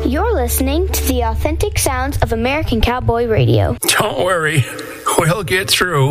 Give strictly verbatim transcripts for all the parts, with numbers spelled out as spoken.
You're listening to the authentic sounds of American Cowboy Radio. Don't worry, we'll get through.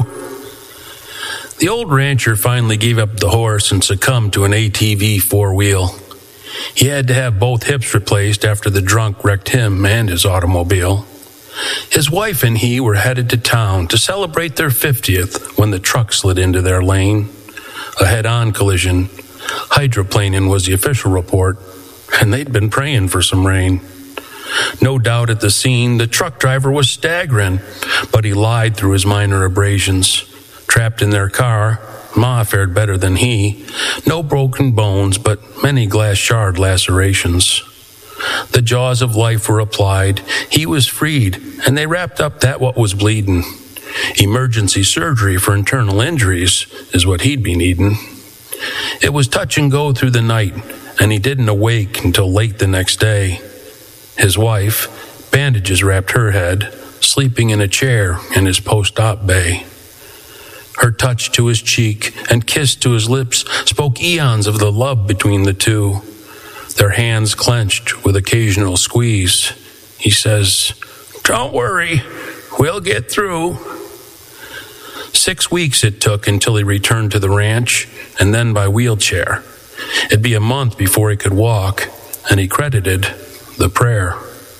The old rancher finally gave up the horse and succumbed to an A T V four-wheel. He had to have both hips replaced after the drunk wrecked him and his automobile. His wife and he were headed to town to celebrate their fiftieth when the truck slid into their lane. A head-on collision. Hydroplaning was the official report, and they'd been praying for some rain. No doubt at the scene, the truck driver was staggering, but he lied through his minor abrasions. Trapped in their car, Ma fared better than he. No broken bones, but many glass shard lacerations. The jaws of life were applied. He was freed, and they wrapped up that what was bleeding. Emergency surgery for internal injuries is what he'd be needing. It was touch and go through the night, and he didn't awake until late the next day. His wife, bandages wrapped her head, sleeping in a chair in his post-op bay. Her touch to his cheek and kiss to his lips spoke eons of the love between the two. Their hands clenched with occasional squeeze. He says, "Don't worry, we'll get through." Six weeks it took until he returned to the ranch, and then by wheelchair. It'd be a month before he could walk, and he credited the prayer.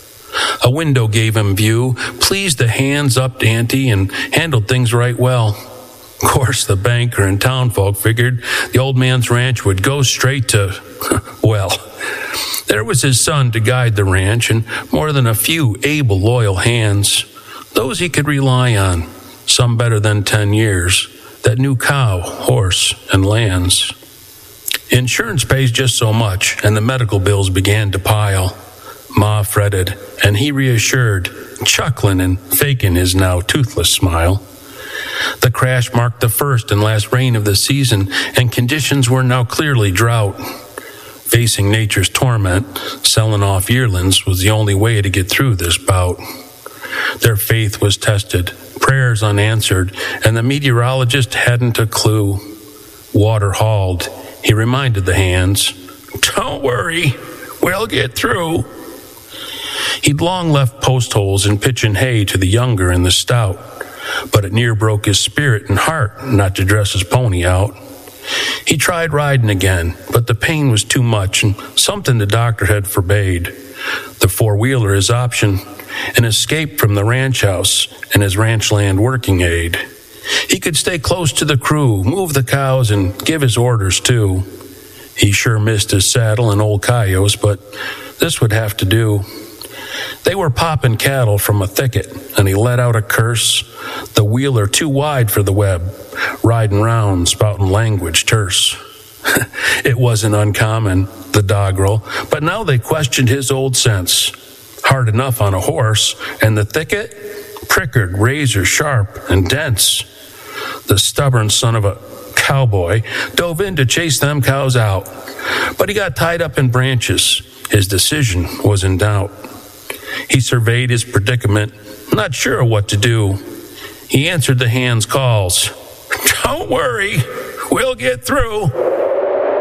A window gave him view, pleased the hands-up ante, and handled things right well. Of course, the banker and townfolk figured the old man's ranch would go straight to, well, there was his son to guide the ranch and more than a few able, loyal hands, those he could rely on, some better than ten years, that knew cow, horse, and lands. Insurance pays just so much, and the medical bills began to pile. Ma fretted, and he reassured, chuckling and faking his now toothless smile. The crash marked the first and last rain of the season, and conditions were now clearly drought. Facing nature's torment, selling off yearlings was the only way to get through this bout. Their faith was tested, prayers unanswered, and the meteorologist hadn't a clue. Water hauled. He reminded the hands, "Don't worry, we'll get through." He'd long left post holes and pitching hay to the younger and the stout, but it near broke his spirit and heart not to dress his pony out. He tried riding again, but the pain was too much and something the doctor had forbade. The four-wheeler his option, an escape from the ranch house and his ranch land working aid. He could stay close to the crew, move the cows, and give his orders too. He sure missed his saddle and old Cayos, but this would have to do. They were popping cattle from a thicket, and he let out a curse. The wheeler too wide for the web, riding round, spouting language terse. It wasn't uncommon, the doggerel, but now they questioned his old sense. Hard enough on a horse, and the thicket, prickered, razor sharp, and dense. The stubborn son of a cowboy dove in to chase them cows out, but he got tied up in branches. His decision was in doubt. He surveyed his predicament, not sure what to do. He answered the hands' calls. "Don't worry, we'll get through."